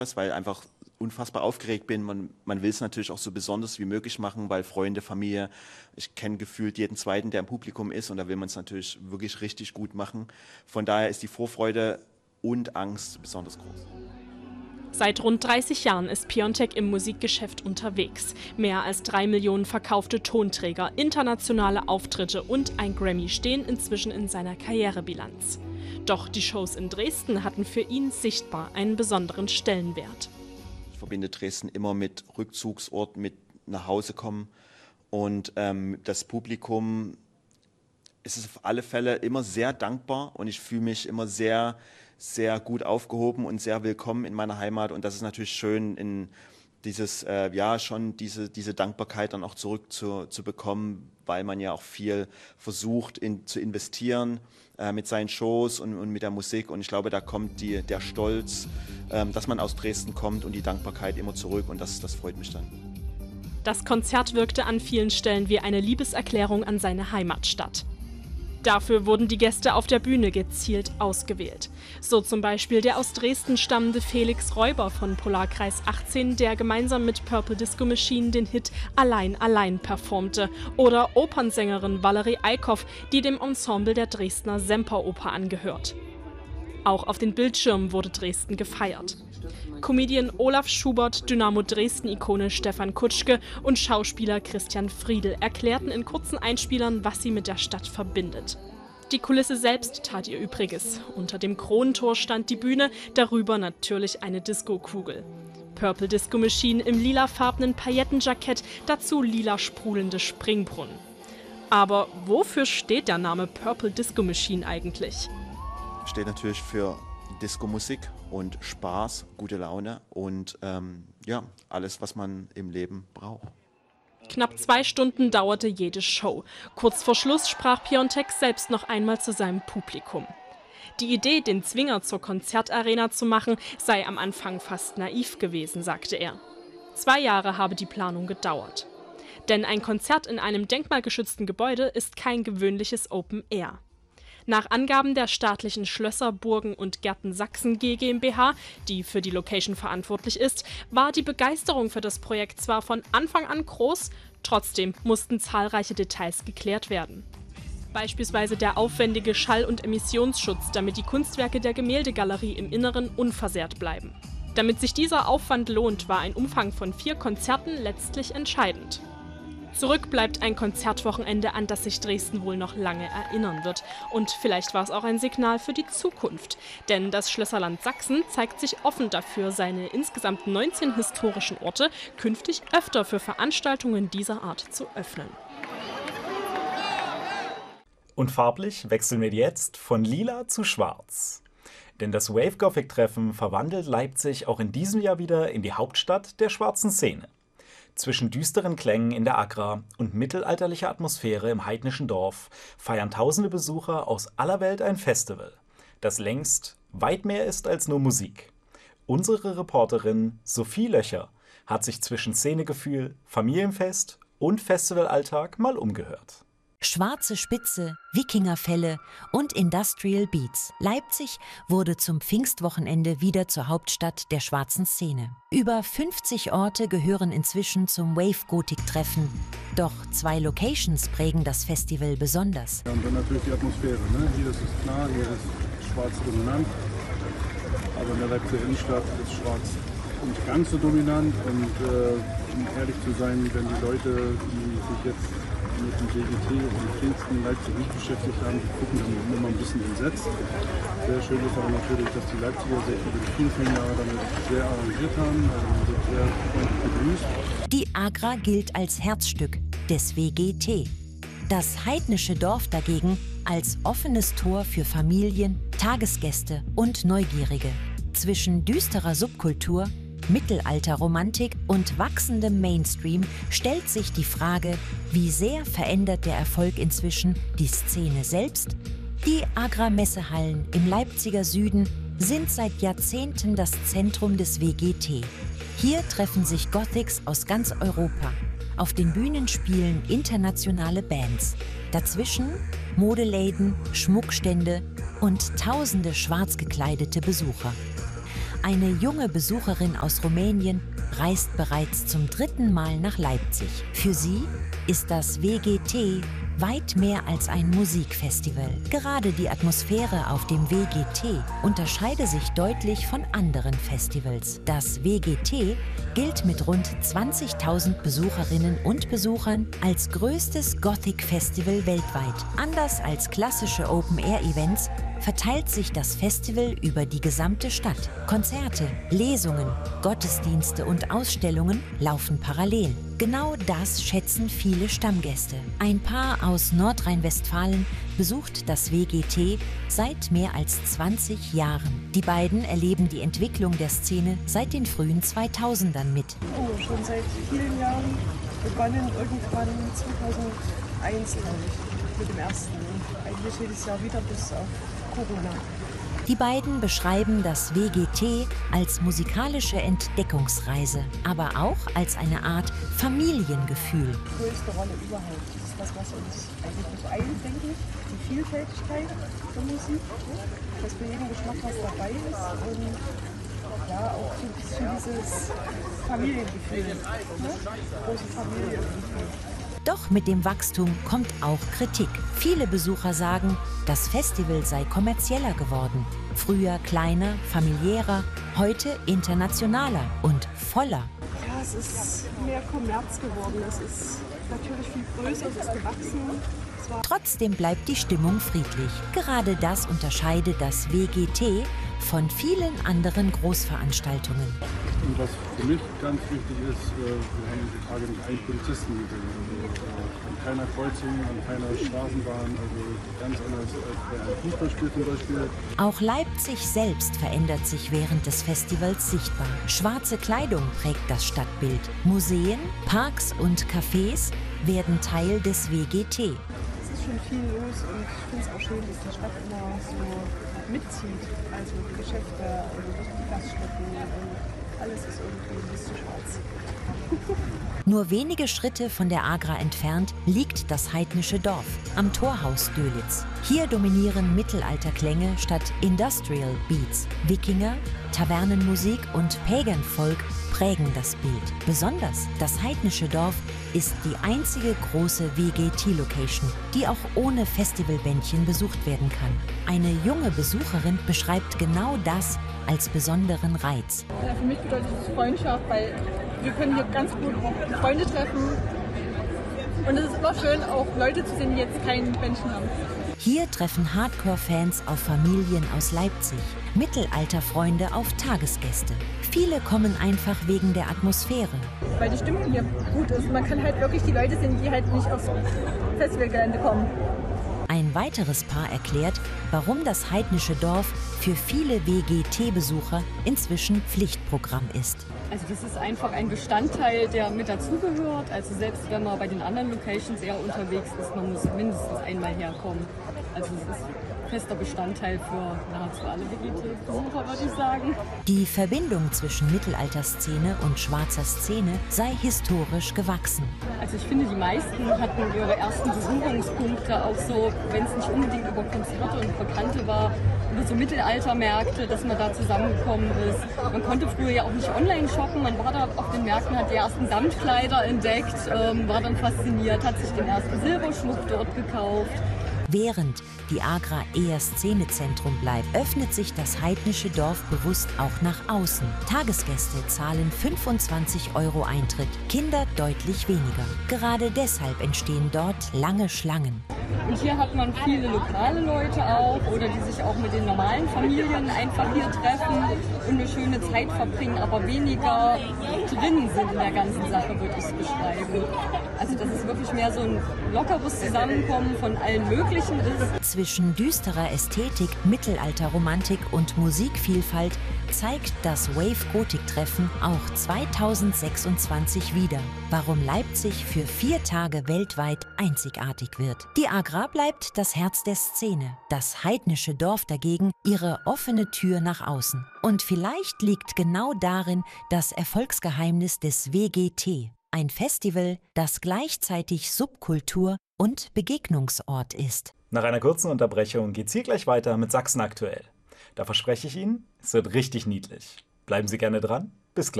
weil einfach unfassbar aufgeregt bin. Man will es natürlich auch so besonders wie möglich machen, weil Freunde, Familie, ich kenne gefühlt jeden Zweiten, der im Publikum ist und da will man es natürlich wirklich richtig gut machen. Von daher ist die Vorfreude und Angst besonders groß. Seit rund 30 Jahren ist Piontek im Musikgeschäft unterwegs. Mehr als 3 Millionen verkaufte Tonträger, internationale Auftritte und ein Grammy stehen inzwischen in seiner Karrierebilanz. Doch die Shows in Dresden hatten für ihn sichtbar einen besonderen Stellenwert. Ich verbinde Dresden immer mit Rückzugsort, mit nach Hause kommen und das Publikum ist auf alle Fälle immer sehr dankbar und ich fühle mich immer sehr gut aufgehoben und sehr willkommen in meiner Heimat und das ist natürlich schön, in dieses diese Dankbarkeit dann auch zurück zu bekommen, weil man ja auch viel versucht zu investieren mit seinen Shows und mit der Musik und ich glaube, da kommt der Stolz, dass man aus Dresden kommt und die Dankbarkeit immer zurück und das freut mich dann. Das Konzert wirkte an vielen Stellen wie eine Liebeserklärung an seine Heimatstadt. Dafür wurden die Gäste auf der Bühne gezielt ausgewählt. So zum Beispiel der aus Dresden stammende Felix Räuber von Polarkreis 18, der gemeinsam mit Purple Disco Machine den Hit Allein, allein performte. Oder Opernsängerin Valerie Eickhoff, die dem Ensemble der Dresdner Semperoper angehört. Auch auf den Bildschirmen wurde Dresden gefeiert. Comedian Olaf Schubert, Dynamo Dresden-Ikone Stefan Kutschke und Schauspieler Christian Friedl erklärten in kurzen Einspielern, was sie mit der Stadt verbindet. Die Kulisse selbst tat ihr Übriges. Unter dem Kronentor stand die Bühne, darüber natürlich eine Disco-Kugel. Purple Disco Machine im lilafarbenen Paillettenjackett, dazu lila sprudelnde Springbrunnen. Aber wofür steht der Name Purple Disco Machine eigentlich? Steht natürlich für Disco-Musik und Spaß, gute Laune und alles, was man im Leben braucht. Knapp 2 Stunden dauerte jede Show. Kurz vor Schluss sprach Piontek selbst noch einmal zu seinem Publikum. Die Idee, den Zwinger zur Konzertarena zu machen, sei am Anfang fast naiv gewesen, sagte er. 2 Jahre habe die Planung gedauert. Denn ein Konzert in einem denkmalgeschützten Gebäude ist kein gewöhnliches Open Air. Nach Angaben der staatlichen Schlösser, Burgen und Gärten Sachsen GmbH, die für die Location verantwortlich ist, war die Begeisterung für das Projekt zwar von Anfang an groß, trotzdem mussten zahlreiche Details geklärt werden. Beispielsweise der aufwendige Schall- und Emissionsschutz, damit die Kunstwerke der Gemäldegalerie im Inneren unversehrt bleiben. Damit sich dieser Aufwand lohnt, war ein Umfang von 4 Konzerten letztlich entscheidend. Zurück bleibt ein Konzertwochenende, an das sich Dresden wohl noch lange erinnern wird. Und vielleicht war es auch ein Signal für die Zukunft. Denn das Schlösserland Sachsen zeigt sich offen dafür, seine insgesamt 19 historischen Orte künftig öfter für Veranstaltungen dieser Art zu öffnen. Und farblich wechseln wir jetzt von lila zu schwarz. Denn das Wave Gothic Treffen verwandelt Leipzig auch in diesem Jahr wieder in die Hauptstadt der schwarzen Szene. Zwischen düsteren Klängen in der Agra und mittelalterlicher Atmosphäre im heidnischen Dorf feiern tausende Besucher aus aller Welt ein Festival, das längst weit mehr ist als nur Musik. Unsere Reporterin Sophie Löcher hat sich zwischen Szenegefühl, Familienfest und Festivalalltag mal umgehört. Schwarze Spitze, Wikingerfälle und Industrial Beats. Leipzig wurde zum Pfingstwochenende wieder zur Hauptstadt der schwarzen Szene. Über 50 Orte gehören inzwischen zum Wave-Gotik-Treffen. Doch 2 Locations prägen das Festival besonders. Ja, und dann natürlich die Atmosphäre. Ne? Hier ist es klar, hier ist schwarz dominant. Aber in der Leipziger Innenstadt ist schwarz nicht ganz so dominant. Und um ehrlich zu sein, wenn die Leute, die sich jetzt mit dem WGT und Pfingsten in Leipzig nicht beschäftigt haben, die gucken dann immer ein bisschen entsetzt. Sehr schön ist aber natürlich, dass die Leipziger sich über die vielen Jahre damit sehr arrangiert haben, also wird sehr freundlich begrüßt. Die Agra gilt als Herzstück des WGT. Das heidnische Dorf dagegen als offenes Tor für Familien, Tagesgäste und Neugierige. Zwischen düsterer Subkultur, Mittelalterromantik und wachsendem Mainstream stellt sich die Frage, wie sehr verändert der Erfolg inzwischen die Szene selbst? Die Agra-Messehallen im Leipziger Süden sind seit Jahrzehnten das Zentrum des WGT. Hier treffen sich Gothics aus ganz Europa. Auf den Bühnen spielen internationale Bands. Dazwischen Modeläden, Schmuckstände und tausende schwarz gekleidete Besucher. Eine junge Besucherin aus Rumänien reist bereits zum 3. Mal nach Leipzig. Für sie ist das WGT weit mehr als ein Musikfestival. Gerade die Atmosphäre auf dem WGT unterscheide sich deutlich von anderen Festivals. Das WGT gilt mit rund 20.000 Besucherinnen und Besuchern als größtes Gothic-Festival weltweit. Anders als klassische Open-Air-Events verteilt sich das Festival über die gesamte Stadt. Konzerte, Lesungen, Gottesdienste und Ausstellungen laufen parallel. Genau das schätzen viele Stammgäste. Ein Paar aus Nordrhein-Westfalen besucht das WGT seit mehr als 20 Jahren. Die beiden erleben die Entwicklung der Szene seit den frühen 2000ern mit. Oh, schon seit vielen Jahren. Begonnen irgendwann 2001, glaube ich, mit dem ersten. Und eigentlich jedes Jahr wieder bis auf Corona. Die beiden beschreiben das WGT als musikalische Entdeckungsreise, aber auch als eine Art Familiengefühl. Die größte Rolle überhaupt. Das ist das, was uns eigentlich eint, denke ich. Die Vielfältigkeit der Musik, dass für jeden Geschmack was dabei ist und ja, auch so ein bisschen dieses Familiengefühl, ne? Große Familiengefühl. Doch mit dem Wachstum kommt auch Kritik. Viele Besucher sagen, das Festival sei kommerzieller geworden. Früher kleiner, familiärer, heute internationaler und voller. Ja, es ist mehr Kommerz geworden. Es ist natürlich viel größer, es ist gewachsen. Trotzdem bleibt die Stimmung friedlich. Gerade das unterscheidet das WGT von vielen anderen Großveranstaltungen. Und was für mich ganz wichtig ist, wir haben die Tage nicht einen Polizisten gesehen. An keiner Kreuzung, an keiner Straßenbahn, also ganz anders als bei einem Fußballspiel zum Beispiel. Auch Leipzig selbst verändert sich während des Festivals sichtbar. Schwarze Kleidung prägt das Stadtbild. Museen, Parks und Cafés werden Teil des WGT. Es ist schon viel los und ich finde es auch schön, dass die Stadt immer so mitzieht. Also die Geschäfte und die Gaststätten und alles ist irgendwie ein bisschen schwarz. Nur wenige Schritte von der Agra entfernt liegt das heidnische Dorf am Torhaus Dölitz. Hier dominieren Mittelalterklänge statt Industrial Beats. Wikinger, Tavernenmusik und Pagan Folk prägen das Bild. Besonders das heidnische Dorf ist die einzige große WGT-Location, die auch ohne Festivalbändchen besucht werden kann. Eine junge Besucherin beschreibt genau das als besonderen Reiz. Ja, für mich bedeutet es Freundschaft, weil wir können hier ganz gut Freunde treffen. Und es ist immer schön, auch Leute zu sehen, die jetzt kein Bändchen haben. Hier treffen Hardcore-Fans auf Familien aus Leipzig, Mittelalterfreunde auf Tagesgäste. Viele kommen einfach wegen der Atmosphäre. Weil die Stimmung hier gut ist. Man kann halt wirklich die Leute sehen, die halt nicht aufs Festivalgelände kommen. Ein weiteres Paar erklärt, warum das heidnische Dorf für viele WGT-Besucher inzwischen Pflichtprogramm ist. Also das ist einfach ein Bestandteil, der mit dazugehört. Also selbst wenn man bei den anderen Locations eher unterwegs ist, man muss mindestens einmal herkommen. Also es ist fester Bestandteil für nahezu alle WGT-Besucher, würde ich sagen. Die Verbindung zwischen Mittelalterszene und schwarzer Szene sei historisch gewachsen. Also ich finde, die meisten hatten ihre ersten Berührungspunkte auch so, wenn es nicht unbedingt über Konzerte und Bekannte war, über so Mittelaltermärkte, dass man da zusammengekommen ist. Man konnte früher ja auch nicht online shoppen, man war da auf den Märkten, hat die ersten Samtkleider entdeckt, war dann fasziniert, hat sich den ersten Silberschmuck dort gekauft. Während die Agra eher Szenezentrum bleibt, öffnet sich das heidnische Dorf bewusst auch nach außen. Tagesgäste zahlen 25 € Eintritt, Kinder deutlich weniger. Gerade deshalb entstehen dort lange Schlangen. Und hier hat man viele lokale Leute auch oder die sich auch mit den normalen Familien einfach hier treffen und eine schöne Zeit verbringen, aber weniger drin sind in der ganzen Sache, würde ich es beschreiben. Also dass es wirklich mehr so ein lockeres Zusammenkommen von allen Möglichen ist. Zwischen düsterer Ästhetik, Mittelalterromantik und Musikvielfalt zeigt das Wave-Gotik-Treffen auch 2026 wieder, warum Leipzig für 4 Tage weltweit einzigartig wird. Die Agra bleibt das Herz der Szene, das heidnische Dorf dagegen ihre offene Tür nach außen. Und vielleicht liegt genau darin das Erfolgsgeheimnis des WGT. Ein Festival, das gleichzeitig Subkultur und Begegnungsort ist. Nach einer kurzen Unterbrechung geht's hier gleich weiter mit Sachsen aktuell. Da verspreche ich Ihnen, es wird richtig niedlich. Bleiben Sie gerne dran.